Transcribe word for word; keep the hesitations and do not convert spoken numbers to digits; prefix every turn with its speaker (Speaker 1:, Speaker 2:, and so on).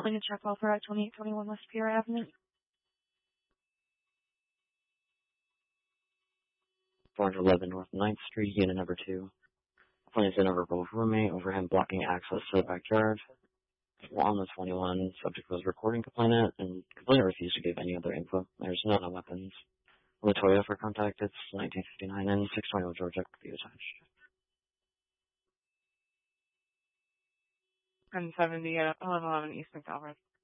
Speaker 1: Lincoln check welfare at twenty-eight twenty-one West Pierre Avenue.
Speaker 2: four eleven North ninth Street, unit number two. Complaint is in over both roommate over him blocking access to the backyard. While on the twenty-one, subject was recording complainant, and complainant refused to give any other info. There's no no weapons. Latoya for contact, it's nineteen fifty-nine and six twenty Georgia, be attached.
Speaker 1: ten seventy at eleven eleven East McDowell.